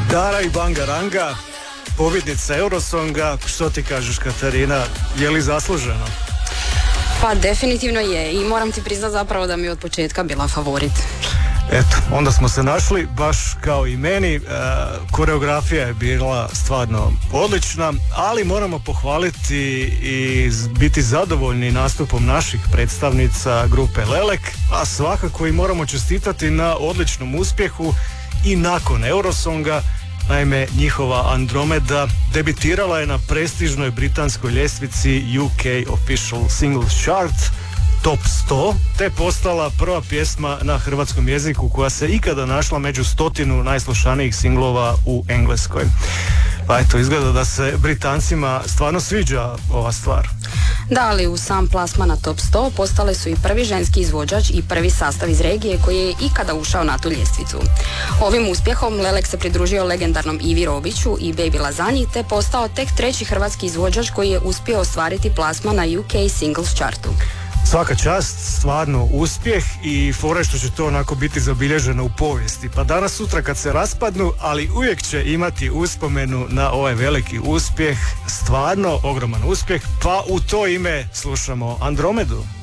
Dara i Bangaranga, pobjednica Eurosonga. Što ti kažeš, Katarina, je li zasluženo? Pa definitivno je i moram ti priznati zapravo da mi je od početka bila favorit. Eto, onda smo se našli, baš kao i meni. Koreografija je bila stvarno odlična, ali moramo pohvaliti i biti zadovoljni nastupom naših predstavnica grupe Lelek, a svakako i moramo čestitati na odličnom uspjehu i nakon Eurosonga. Naime, njihova Andromeda debitirala je na prestižnoj britanskoj ljestvici UK Official Singles Chart Top 100, te postala prva pjesma na hrvatskom jeziku koja se ikada našla među 100 najslušanijih singlova u Engleskoj. Pa eto, izgleda da se Britancima stvarno sviđa ova stvar. Da, ali u sam plasman na Top 100 postale su i prvi ženski izvođač i prvi sastav iz regije koji je ikada ušao na tu ljestvicu. Ovim uspjehom Lelek se pridružio legendarnom Ivi Robiću i Baby Lazanji, te postao tek treći hrvatski izvođač koji je uspio ostvariti plasman na UK Singles Chartu. Svaka čast, stvarno uspjeh i fore što će to onako biti zabilježeno u povijesti. Pa danas sutra kad se raspadnu, ali uvijek će imati uspomenu na ovaj veliki uspjeh, stvarno ogroman uspjeh, pa u to ime slušamo Andromedu.